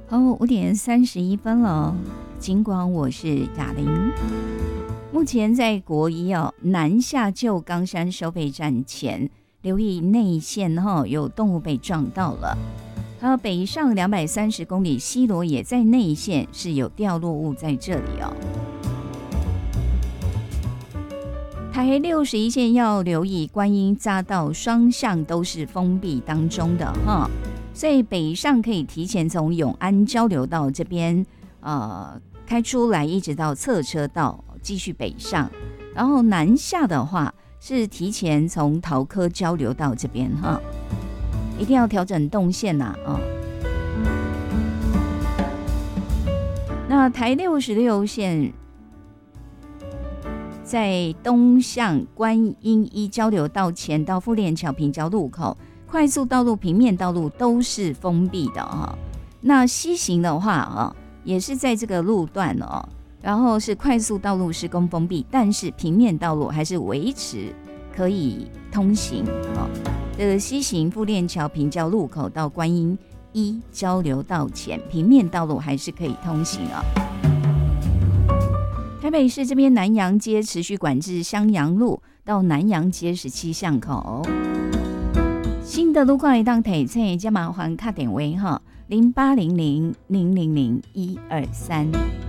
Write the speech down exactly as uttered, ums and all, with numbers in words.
好，五点三十一分了。尽管我是雅玲，目前在国一哦南下旧冈山收费站前，留意内线哈、哦、有动物被撞到了。还有北上两百三十公里西螺也在内线是有掉落物在这里哦。台六十一线要留意观音匝道双向都是封闭当中的哈。所以北上可以提前从永安交流道这边呃开出来，一直到侧车道继续北上。然后南下的话是提前从桃科交流道这边哈，一定要调整动线呐啊、哦。那台六十六线在东向观音一交流道前到富链桥平交路口。快速道路、平面道路都是封闭的哈。那西行的话啊，也是在这个路段哦，然后是快速道路施工封闭，但是平面道路还是维持可以通行哦。这个西行富链桥平交路口到观音一交流道前，平面道路还是可以通行啊。台北市这边南阳街持续管制襄阳路到南阳街十七巷口。新的路况一档提醒，加麻烦打电话哈，零八零零零零零一二三。